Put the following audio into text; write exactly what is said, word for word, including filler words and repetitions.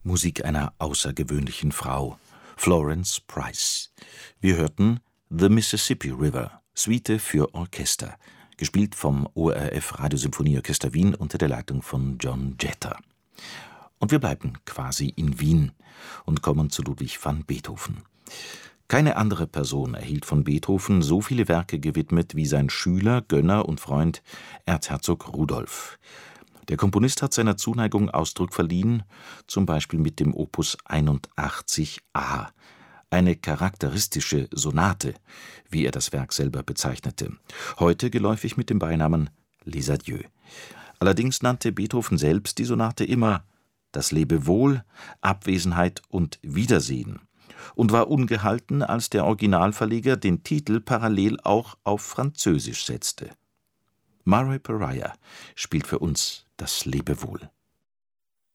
Musik einer außergewöhnlichen Frau, Florence Price. Wir hörten The Mississippi River, Suite für Orchester, gespielt vom O R F Radiosymphonieorchester Wien unter der Leitung von John Jetter. Und wir bleiben quasi in Wien und kommen zu Ludwig van Beethoven. Keine andere Person erhielt von Beethoven so viele Werke gewidmet wie sein Schüler, Gönner und Freund Erzherzog Rudolf. Der Komponist hat seiner Zuneigung Ausdruck verliehen, zum Beispiel mit dem Opus einundachtzig a, eine charakteristische Sonate, wie er das Werk selber bezeichnete, heute geläufig mit dem Beinamen Les Adieux. Allerdings nannte Beethoven selbst die Sonate immer das Lebewohl, Abwesenheit und Wiedersehen und war ungehalten, als der Originalverleger den Titel parallel auch auf Französisch setzte. Murray Pariah spielt für uns das Lebewohl.